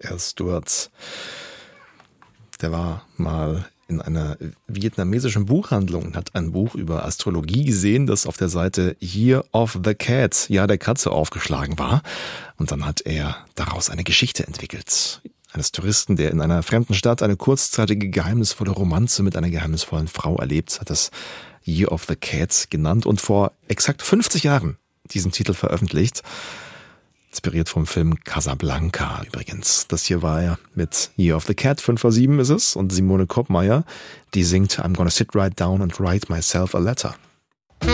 Parker Stewart. Der war mal in einer vietnamesischen Buchhandlung und hat ein Buch über Astrologie gesehen, das auf der Seite Year of the Cat, Jahr der Katze, aufgeschlagen war. Und dann hat er daraus eine Geschichte entwickelt. Eines Touristen, der in einer fremden Stadt eine kurzzeitige geheimnisvolle Romanze mit einer geheimnisvollen Frau erlebt, hat das Year of the Cat genannt und vor exakt 50 Jahren diesen Titel veröffentlicht. Inspiriert vom Film Casablanca übrigens. Das hier war er mit Year of the Cat, 5:07 ist es. Und Simone Koppmeier, die singt I'm gonna sit right down and write myself a letter.